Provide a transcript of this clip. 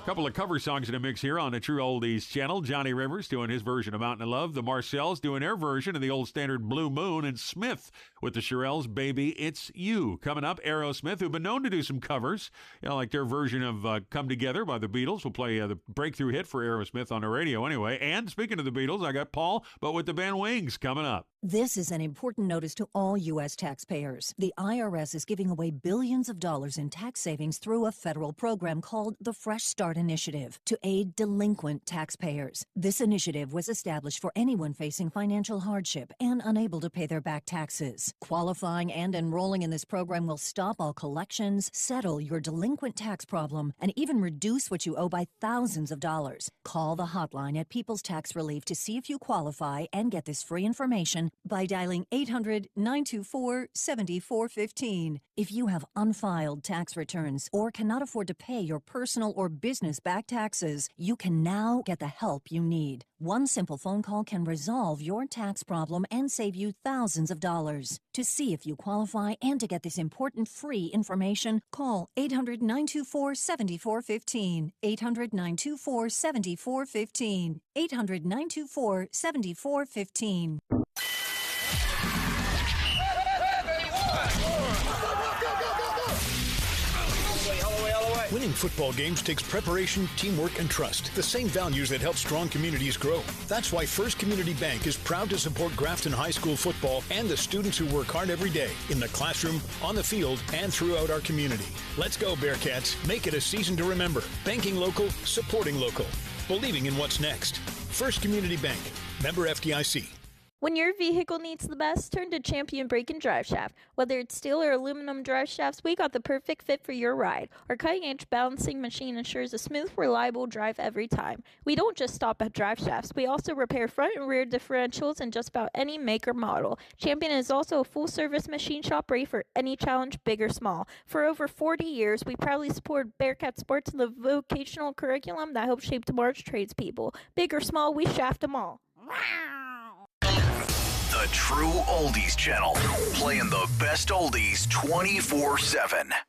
Couple of cover songs in a mix here on the True Oldies channel. Johnny Rivers doing his version of Mountain of Love. The Marcells doing their version of the old standard Blue Moon. And Smith with the Shirelles' Baby It's You. Coming up, Aerosmith, who've been known to do some covers. Like their version of Come Together by the Beatles. We'll play the breakthrough hit for Aerosmith on the radio anyway. And speaking of the Beatles, I got Paul, but with the band Wings coming up. This is an important notice to all U.S. taxpayers. The IRS is giving away billions of dollars in tax savings through a federal program called the Fresh Start Initiative to aid delinquent taxpayers. This initiative was established for anyone facing financial hardship and unable to pay their back taxes. Qualifying and enrolling in this program will stop all collections, settle your delinquent tax problem, and even reduce what you owe by thousands of dollars. Call the hotline at People's Tax Relief to see if you qualify and get this free information by dialing 800-924-7415. If you have unfiled tax returns or cannot afford to pay your personal or business back taxes, you can now get the help you need. One simple phone call can resolve your tax problem and save you thousands of dollars. To see if you qualify and to get this important free information, call 800-924-7415. 800-924-7415. 800-924-7415. Winning football games takes preparation, teamwork, and trust. The same values that help strong communities grow. That's why First Community Bank is proud to support Grafton High School football and the students who work hard every day in the classroom, on the field, and throughout our community. Let's go, Bearcats. Make it a season to remember. Banking local, supporting local. Believing in what's next. First Community Bank. Member FDIC. When your vehicle needs the best, turn to Champion Brake and Drive Shaft. Whether it's steel or aluminum drive shafts, we got the perfect fit for your ride. Our cutting-edge balancing machine ensures a smooth, reliable drive every time. We don't just stop at drive shafts. We also repair front and rear differentials in just about any make or model. Champion is also a full-service machine shop ready for any challenge, big or small. For over 40 years, we proudly support Bearcat Sports and the vocational curriculum that helps shape tomorrow's tradespeople. Big or small, we shaft them all. The True Oldies channel, playing the best oldies 24/7.